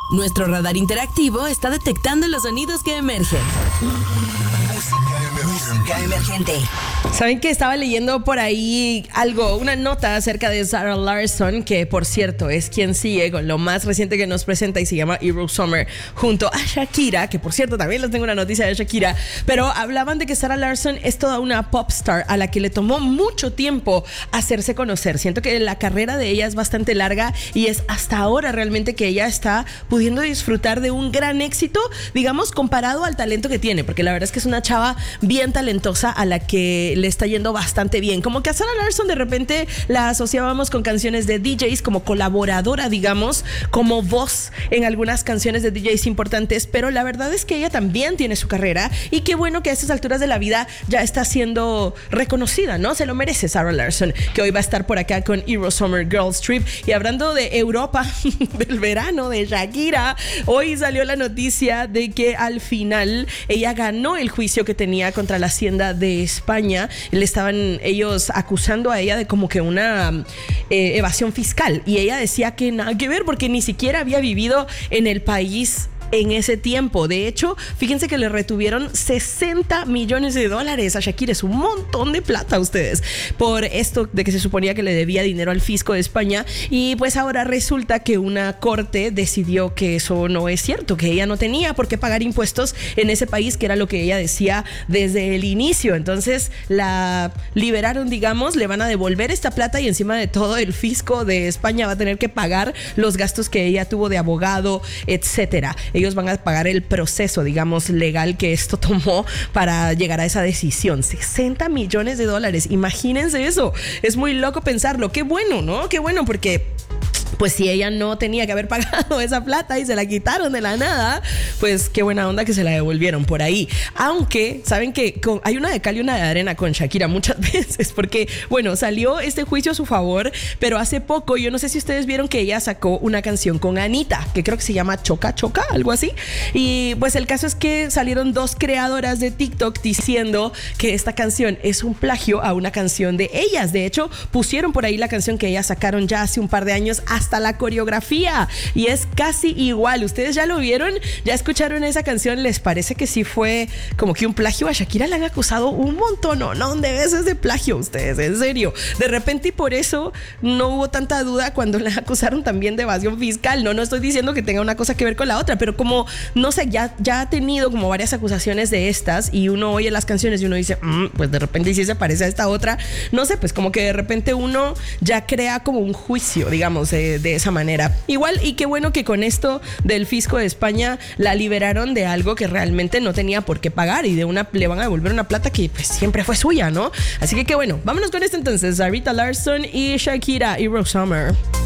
Nuestro radar interactivo está detectando los sonidos que emergen. Música emergente. ¿Saben que estaba leyendo por ahí una nota acerca de Sarah Larsson, que por cierto es quien sigue con lo más reciente que nos presenta y se llama Hero Summer, junto a Shakira, que por cierto también les tengo una noticia de Shakira, pero hablaban de que Sarah Larsson es toda una pop star a la que le tomó mucho tiempo hacerse conocer. Siento que la carrera de ella es bastante larga y es hasta ahora realmente que ella está pudiendo disfrutar de un gran éxito, digamos, comparado al talento que tiene, porque la verdad es que es una chava bien talentosa a la que le está yendo bastante bien. Como que a Sarah Larsson de repente la asociábamos con canciones de DJs como colaboradora, digamos, como voz en algunas canciones de DJs importantes, pero la verdad es que ella también tiene su carrera y qué bueno que a estas alturas de la vida ya está siendo reconocida, ¿no? Se lo merece Sarah Larsson, que hoy va a estar por acá con Hero Summer Girls Trip. Y hablando de Europa, del verano, de Shakira, hoy salió la noticia de que al final ella ganó el juicio que tenía contra la Hacienda de España. Le estaban ellos acusando a ella de como que una evasión fiscal, y ella decía que nada que ver porque ni siquiera había vivido en el país en ese tiempo. De hecho, fíjense que le retuvieron $60 millones a Shakira. Es un montón de plata, ustedes, por esto de que se suponía que le debía dinero al fisco de España. Y pues ahora resulta que una corte decidió que eso no es cierto, que ella no tenía por qué pagar impuestos en ese país, que era lo que ella decía desde el inicio. Entonces la liberaron, digamos, le van a devolver esta plata y encima de todo el fisco de España va a tener que pagar los gastos que ella tuvo de abogado, etcétera. Ellos van a pagar el proceso, digamos, legal que esto tomó para llegar a esa decisión. $60 millones. Imagínense eso. Es muy loco pensarlo. Qué bueno, ¿no? Qué bueno, porque pues si ella no tenía que haber pagado esa plata y se la quitaron de la nada, pues qué buena onda que se la devolvieron por ahí. Aunque, ¿saben que hay una de cal y una de arena con Shakira muchas veces? Porque, bueno, salió este juicio a su favor, pero hace poco, yo no sé si ustedes vieron que ella sacó una canción con Anita, que creo que se llama Choca Choca, algo así. Y pues el caso es que salieron dos creadoras de TikTok diciendo que esta canción es un plagio a una canción de ellas. De hecho, pusieron por ahí la canción que ellas sacaron ya hace un par de años, hasta la coreografía, y es casi igual. ¿Ustedes ya lo vieron? ¿Ya escucharon esa canción? ¿Les parece que sí fue como que un plagio? A Shakira le han acusado un montón de veces de plagio, ustedes, en serio. De repente, y por eso no hubo tanta duda cuando la acusaron también de evasión fiscal. No estoy diciendo que tenga una cosa que ver con la otra, pero como, no sé, ya ha tenido como varias acusaciones de estas, y uno oye las canciones y uno dice, pues de repente sí se parece a esta otra. No sé, pues como que de repente uno ya crea como un juicio, digamos, de esa manera. Igual, y qué bueno que con esto del fisco de España la liberaron de algo que realmente no tenía por qué pagar, y le van a devolver una plata que pues siempre fue suya, ¿no? Así que qué bueno. Vámonos con esto entonces. Sarah Larsson y Shakira, Hero Summer.